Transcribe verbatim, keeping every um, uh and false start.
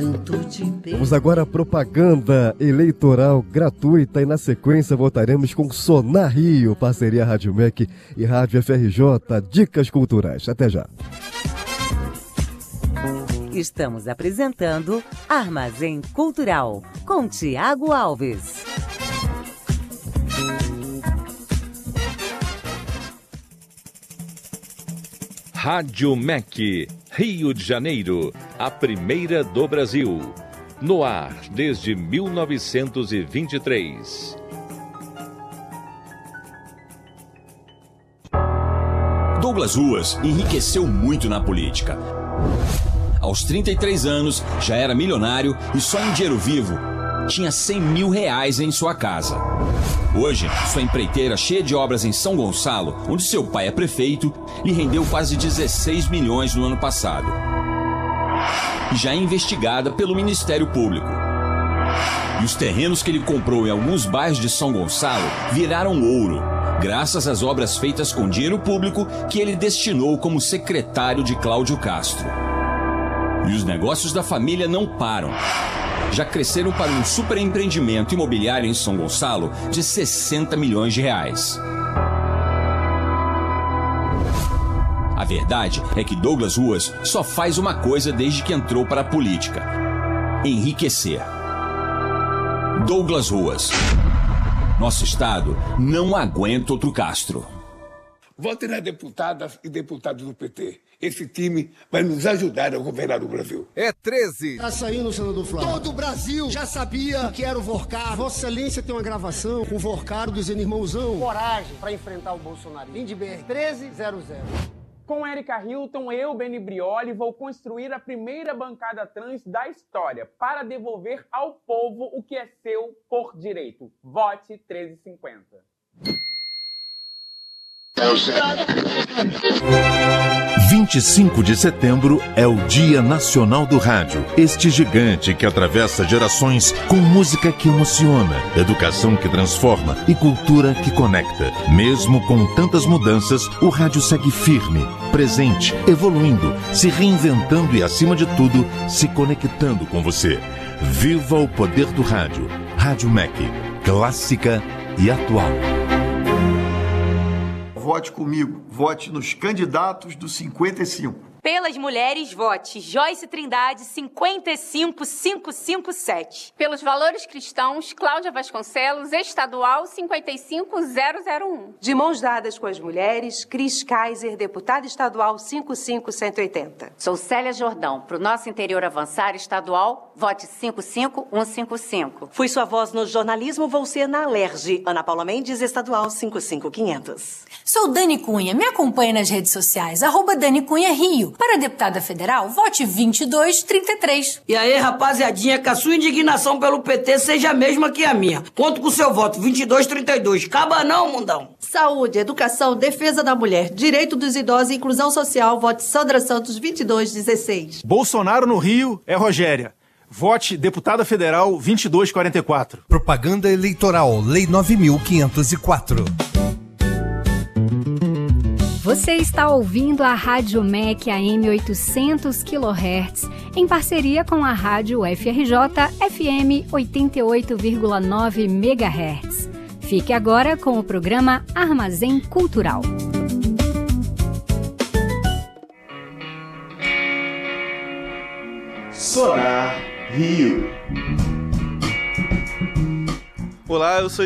Vamos agora à propaganda eleitoral gratuita e na sequência voltaremos com Sonar Rio, parceria Rádio M E C e Rádio F R J, dicas culturais. Até já. Estamos apresentando Armazém Cultural, com Tiago Alves. Rádio M E C, Rio de Janeiro, a primeira do Brasil. No ar desde mil novecentos e vinte e três. Douglas Ruas enriqueceu muito na política. Aos trinta e três anos, já era milionário e só em dinheiro vivo tinha cem mil reais em sua casa. Hoje, sua empreiteira cheia de obras em São Gonçalo, onde seu pai é prefeito, lhe rendeu quase dezesseis milhões no ano passado. E já é investigada pelo Ministério Público. E os terrenos que ele comprou em alguns bairros de São Gonçalo viraram ouro, graças às obras feitas com dinheiro público que ele destinou como secretário de Cláudio Castro. E os negócios da família não param. Já cresceram para um super empreendimento imobiliário em São Gonçalo de sessenta milhões de reais. A verdade é que Douglas Ruas só faz uma coisa desde que entrou para a política: enriquecer. Douglas Ruas. Nosso estado não aguenta outro Castro. Vote nas deputadas e deputados do P T. Esse time vai nos ajudar a governar o Brasil. É treze. Tá saindo, senador Flávio. Todo o Brasil já sabia que era o Vorcar. Vossa Excelência tem uma gravação com o Vorcar dizendo irmãozão. Coragem para enfrentar o Bolsonaro. Lindbergh, treze zero zero. Com Érica Hilton, eu, Beni Brioli, vou construir a primeira bancada trans da história para devolver ao povo o que é seu por direito. Vote treze cinquenta. vinte e cinco de setembro é o Dia Nacional do Rádio. Este gigante que atravessa gerações com música que emociona, educação que transforma e cultura que conecta. Mesmo com tantas mudanças, o rádio segue firme, presente, evoluindo, se reinventando e, acima de tudo, se conectando com você. Viva o poder do rádio. Rádio M E C, clássica e atual. Vote comigo, vote nos candidatos do cinquenta e cinco. Pelas mulheres, vote Joyce Trindade, cinquenta e cinco mil quinhentos e cinquenta e sete. Pelos valores cristãos, Cláudia Vasconcelos, estadual cinquenta e cinco mil e um. De mãos dadas com as mulheres, Cris Kaiser, deputada estadual cinquenta e cinco mil cento e oitenta. Sou Célia Jordão, pro nosso interior avançar estadual, vote cinquenta e cinco mil cento e cinquenta e cinco. Fui sua voz no jornalismo, vou ser na Alerj. Ana Paula Mendes, estadual cinquenta e cinco mil e quinhentos. Sou Dani Cunha, me acompanhe nas redes sociais, arroba Dani Cunha Rio. Para deputada federal, vote vinte e dois trinta e três. E aí, rapaziadinha, que a sua indignação pelo P T seja a mesma que a minha. Conto com o seu voto, vinte e dois trinta e dois. Acaba não, mundão. Saúde, educação, defesa da mulher, direito dos idosos e inclusão social, vote Sandra Santos, vinte e dois dezesseis. Bolsonaro no Rio é Rogéria. Vote deputada federal vinte e dois quarenta e quatro. Propaganda eleitoral, Lei nove mil quinhentos e quatro. Você está ouvindo a Rádio M E C A M oitocentos quilohertz, em parceria com a Rádio F R J F M oitenta e oito vírgula nove megahertz. Fique agora com o programa Armazém Cultural. Sonar Rio. Olá, eu sou